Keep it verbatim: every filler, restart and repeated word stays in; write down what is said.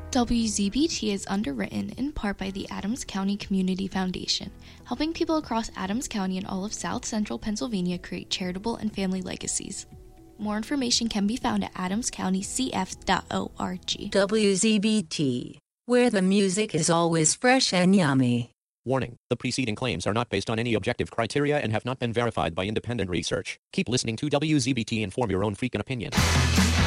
W Z B T is underwritten in part by the Adams County Community Foundation, helping people across Adams County and all of South Central Pennsylvania create charitable and family legacies. More information can be found at adams county c f dot org. W Z B T, where the music is always fresh and yummy. Warning, the preceding claims are not based on any objective criteria and have not been verified by independent research. Keep listening to W Z B T and form your own freaking opinion.